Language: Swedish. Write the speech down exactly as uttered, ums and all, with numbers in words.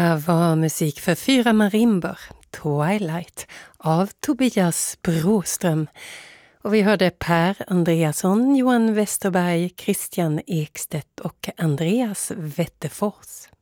här var musik för fyra marimbor, Twilight, av Tobias Broström. Och vi hörde Per Andreasson, Johan Westerberg, Christian Ekstedt och Andreas Wettefors.